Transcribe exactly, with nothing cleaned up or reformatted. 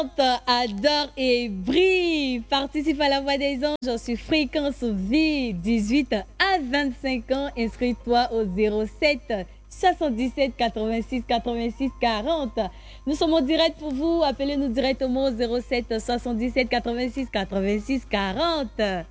Adore et brille. Participe à la Voix des Anges. Je suis Fréquence Vie, dix-huit à vingt-cinq ans. Inscris-toi au zéro sept soixante-dix-sept quatre-vingt-six quatre-vingt-six quarante. Nous sommes en direct pour vous. Appelez-nous directement au zéro sept soixante-dix-sept quatre-vingt-six quatre-vingt-six quarante.